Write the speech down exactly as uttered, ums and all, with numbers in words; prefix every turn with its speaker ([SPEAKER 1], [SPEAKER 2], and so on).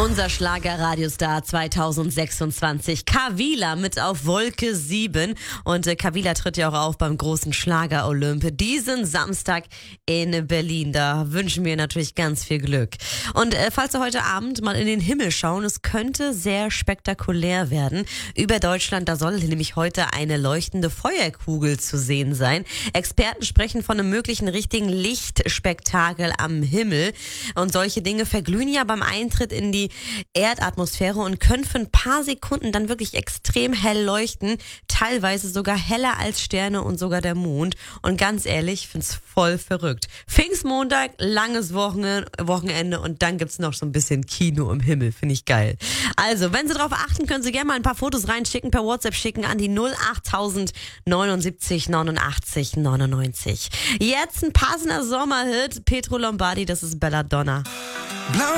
[SPEAKER 1] Unser Schlager-Radiostar zweitausendsechsundzwanzig, Kavila mit Auf Wolke sieben. Und äh, Kavila tritt ja auch auf beim großen Schlager-Olymp diesen Samstag in Berlin. Da wünschen wir natürlich ganz viel Glück. Und äh, falls Sie heute Abend mal in den Himmel schauen, es könnte sehr spektakulär werden. Über Deutschland, da soll nämlich heute eine leuchtende Feuerkugel zu sehen sein. Experten sprechen von einem möglichen richtigen Lichtspektakel am Himmel. Und solche Dinge verglühen ja beim Eintritt in die Erdatmosphäre und können für ein paar Sekunden dann wirklich extrem hell leuchten, teilweise sogar heller als Sterne und sogar der Mond. Und ganz ehrlich, ich find's voll verrückt. Pfingstmontag, langes Wochenende und dann gibt's noch so ein bisschen Kino im Himmel, finde ich geil. Also, wenn Sie darauf achten, können Sie gerne mal ein paar Fotos reinschicken, per WhatsApp schicken an die null achttausend neunundsiebzig neunundachtzig neunundneunzig. Jetzt ein passender Sommerhit, Pietro Lombardi, das ist Belladonna.
[SPEAKER 2] Blau